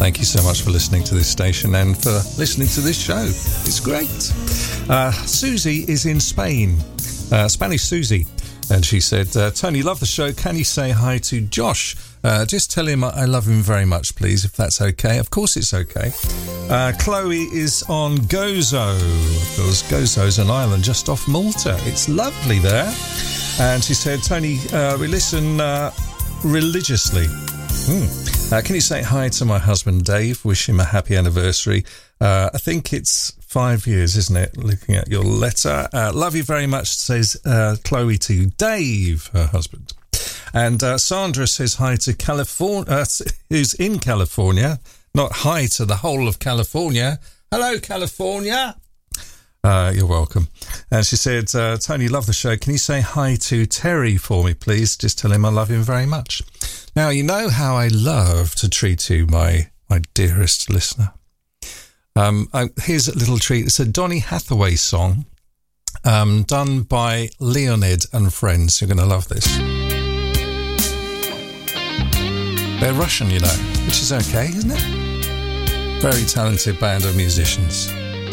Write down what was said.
thank you so much for listening to this station and for listening to this show. It's great. Susie is in Spain, Spanish Susie, and she said, Tony, love the show. Can you say hi to Josh? Just tell him I love him very much, please, if that's okay. Of course it's okay. Chloe is on Gozo, because Gozo's an island just off Malta. It's lovely there. And she said, Tony, we listen religiously. Can you say hi to my husband, Dave? Wish him a happy anniversary. I think it's 5 years, isn't it? Looking at your letter. Love you very much, says Chloe to Dave, her husband. And Sandra says hi to California, who's in California. Not hi to the whole of California. Hello, California. You're welcome. And she said, Tony, love the show. Can you say hi to Terry for me, please? Just tell him I love him very much. Now, you know how I love to treat you, my dearest listener. Here's a little treat. It's a Donny Hathaway song done by Leonid and Friends. You're going to love this. They're Russian, you know, which is okay, isn't it? Very talented band of musicians.